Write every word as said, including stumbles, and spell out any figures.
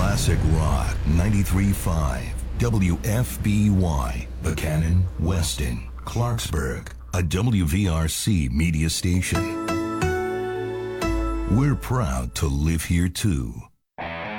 Classic Rock ninety-three point five. W F B Y, Buchanan, Weston, Clarksburg, a W V R C media station. We're proud to live here too.